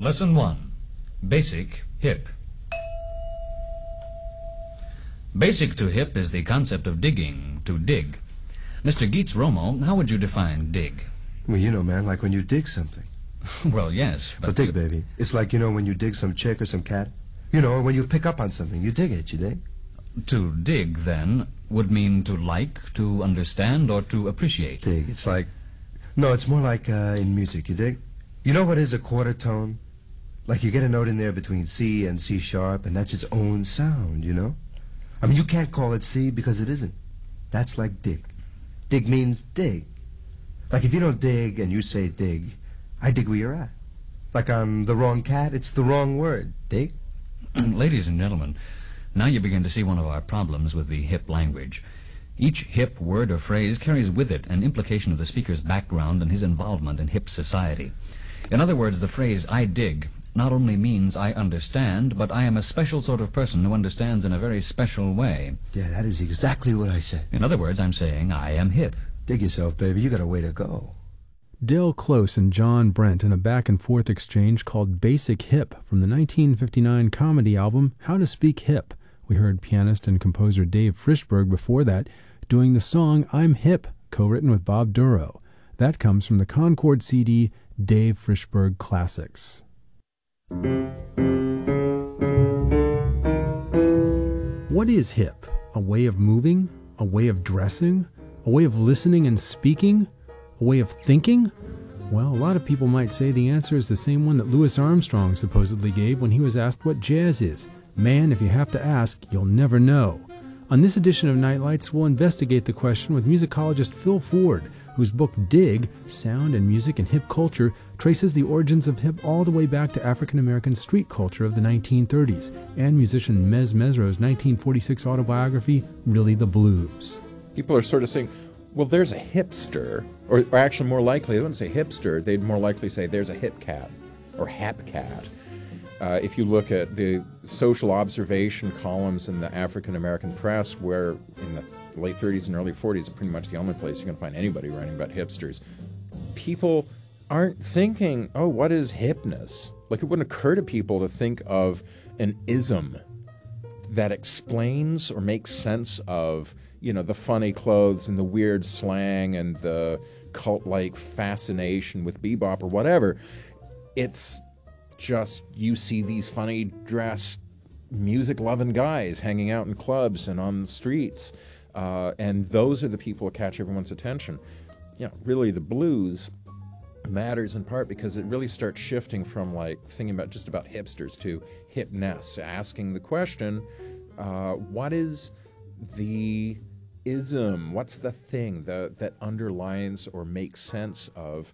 Lesson 1. Basic hip. Basic to hip is the concept of digging, to dig. Mr. Geets Romo, how would you define dig? Well, you know, man, like when you dig something. Well, yes, But dig, baby. It's like, you know, when you dig some chick or some cat. You know, when you pick up on something, you dig it, you dig? To dig, then, would mean to like, to understand, or to appreciate. Dig. It's like... No, it's more like in music, you dig? You know what is a quarter tone? Like you get a note in there between C and C sharp, and that's its own sound, you know? I mean, you can't call it C because it isn't. That's like dig. Dig means dig. Like if you don't dig and you say dig, I dig where you're at. Like on the wrong cat, it's the wrong word. Dig? Ladies and gentlemen, now you begin to see one of our problems with the hip language. Each hip word or phrase carries with it an implication of the speaker's background and his involvement in hip society. In other words, the phrase, I dig, not only means I understand, but I am a special sort of person who understands in a very special way. Yeah, that is exactly what I said. In other words, I'm saying I am hip. Dig yourself, baby. You got a way to go. Dale Close and John Brent in a back-and-forth exchange called Basic Hip from the 1959 comedy album How to Speak Hip. We heard pianist and composer Dave Frischberg before that doing the song I'm Hip, co-written with Bob Duro. That comes from the Concord CD Dave Frischberg Classics. What is hip? A way of moving? A way of dressing? A way of listening and speaking? A way of thinking? Well, a lot of people might say the answer is the same one that Louis Armstrong supposedly gave when he was asked what jazz is. Man, if you have to ask, you'll never know. On this edition of Nightlights, we'll investigate the question with musicologist Phil Ford, whose book Dig, Sound and Music and Hip Culture, traces the origins of hip all the way back to African-American street culture of the 1930s, and musician Mez Mesro's 1946 autobiography, Really the Blues. People are sort of saying, well, there's a hipster, or actually more likely, they wouldn't say hipster, they'd more likely say there's a hip cat, or hap cat. If you look at the social observation columns in the African-American press, where in the late 30s and early 40s, pretty much the only place you can find anybody writing about hipsters, people aren't thinking, oh, what is hipness? Like, it wouldn't occur to people to think of an ism that explains or makes sense of, you know, the funny clothes and the weird slang and the cult-like fascination with bebop or whatever. It's just you see these funny dressed music-loving guys hanging out in clubs and on the streets, and those are the people who catch everyone's attention. You know, really the blues matters in part because it really starts shifting from like thinking about just about hipsters to hipness, asking the question, what is the ism, what's the thing that underlines or makes sense of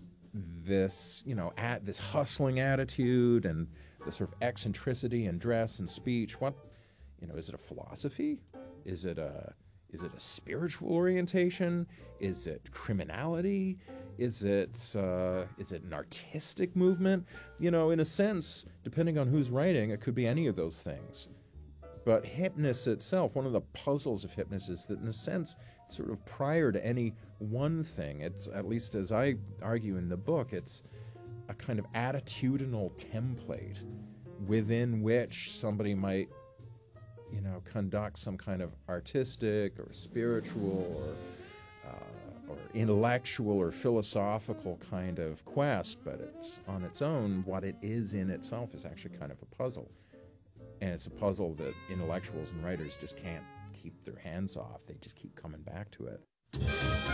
this, you know, this hustling attitude and the sort of eccentricity in dress and speech? What, you know, is it a philosophy? Is it a spiritual orientation? Is it criminality? Is it an artistic movement? You know, in a sense, depending on who's writing, it could be any of those things. But hipness itself, one of the puzzles of hipness is that in a sense, it's sort of prior to any one thing. It's, at least as I argue in the book, it's a kind of attitudinal template within which somebody might, you know, conduct some kind of artistic or spiritual or intellectual or philosophical kind of quest, but it's on its own, what it is in itself is actually kind of a puzzle. And it's a puzzle that intellectuals and writers just can't keep their hands off. They just keep coming back to it.